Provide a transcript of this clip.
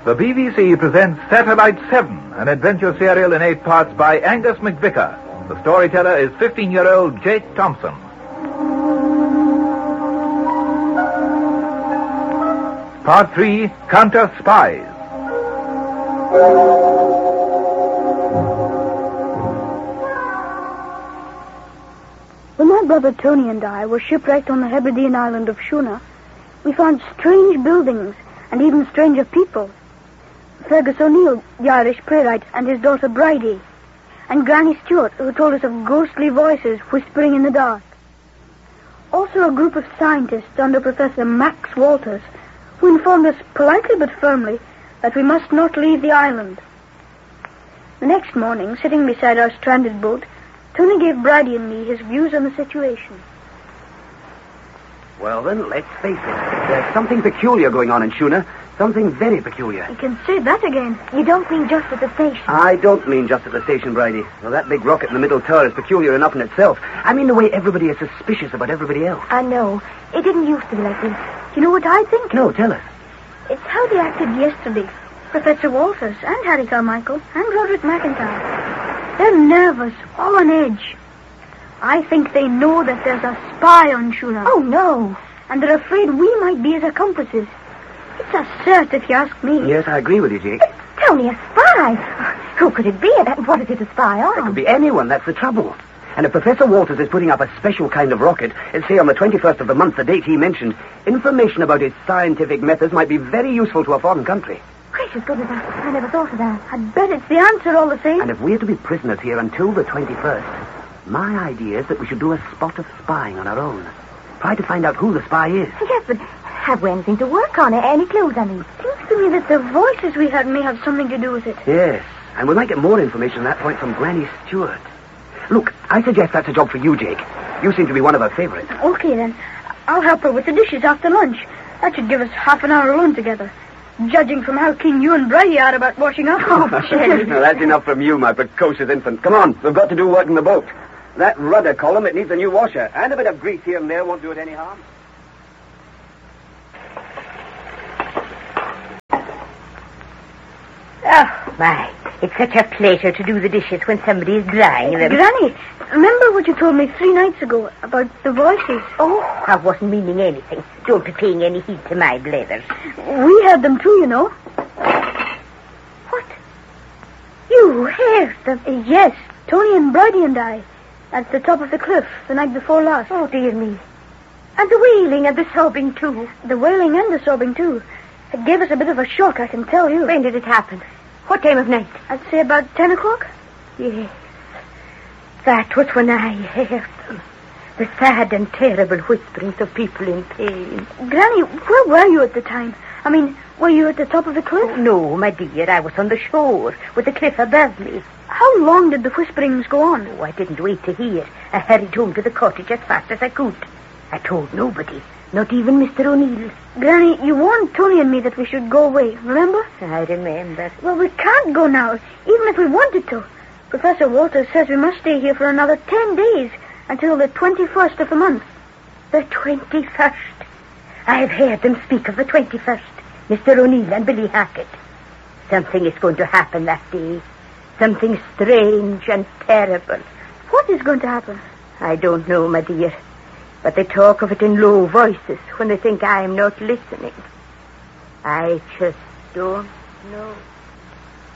The BBC presents Satellite 7, an adventure serial in 8 parts by Angus McVicker. The storyteller is 15-year-old Jake Thompson. Part 3, Counter Spies. When my brother Tony and I were shipwrecked on the Hebridean island of Shuna, we found strange buildings and even stranger people. Fergus O'Neill, the Irish playwright, and his daughter Bridie, and Granny Stewart, who told us of ghostly voices whispering in the dark. Also a group of scientists under Professor Max Walters, who informed us politely but firmly that we must not leave the island. The next morning, sitting beside our stranded boat, Tony gave Bridie and me his views on the situation. Well, then, let's face it. There's something peculiar going on in Shuna. Something very peculiar. You can say that again. You don't mean just at the station. I don't mean just at the station, Bridie. Well, that big rocket in the middle tower is peculiar enough in itself. I mean the way everybody is suspicious about everybody else. I know. It didn't used to be like this. You know what I think? No, tell us. It's how they acted yesterday. Professor Walters and Harry Carmichael and Roderick McIntyre. They're nervous, all on edge. I think they know that there's a spy on Shuna. Oh, no. And they're afraid we might be his accomplices. It's absurd if you ask me. Yes, I agree with you, Jake. Tell me, a spy? Who could it be? What is it a spy on? It could be anyone, that's the trouble. And if Professor Walters is putting up a special kind of rocket, say on the 21st of the month, the date he mentioned, information about his scientific methods might be very useful to a foreign country. Gracious goodness, I never thought of that. I'd bet it's the answer all the same. And if we're to be prisoners here until the 21st, my idea is that we should do a spot of spying on our own. Try to find out who the spy is. Yes, but have we anything to work on? Any clues, I mean? Seems to me that the voices we heard may have something to do with it. Yes, and we might get more information on that point from Granny Stewart. Look, I suggest that's a job for you, Jake. You seem to be one of her favorites. Okay, then. I'll help her with the dishes after lunch. That should give us half an hour alone together. Judging from how keen you and Bridie are about washing up. Oh, no, that's enough from you, my precocious infant. Come on, we've got to do work in the boat. That rudder column, it needs a new washer. And a bit of grease here and there won't do it any harm. Oh, my. It's such a pleasure to do the dishes when somebody is drying them. Granny, remember what you told me 3 nights ago about the voices? Oh, I wasn't meaning anything. Don't be paying any heed to my blethers. We heard them too, you know. What? You heard them? Yes, Tony and Bridie and I. At the top of the cliff the night before last. Oh, dear me. And the wailing and the sobbing, too. The wailing and the sobbing, too. It gave us a bit of a shock, I can tell you. When did it happen? What time of night? I'd say about 10 o'clock. Yes. That was when I heard them. The sad and terrible whisperings of people in pain. Granny, where were you at the time? I mean, were you at the top of the cliff? Oh, no, my dear. I was on the shore with the cliff above me. How long did the whisperings go on? Oh, I didn't wait to hear. I hurried home to the cottage as fast as I could. I told nobody, not even Mr. O'Neill. Granny, you warned Tony and me that we should go away, remember? I remember. Well, we can't go now, even if we wanted to. Professor Walters says we must stay here for another 10 days, until the 21st of the month. The 21st? I've heard them speak of the 21st. Mr. O'Neill and Billy Hackett. Something is going to happen that day. Something strange and terrible. What is going to happen? I don't know, my dear. But they talk of it in low voices when they think I'm not listening. I just don't know.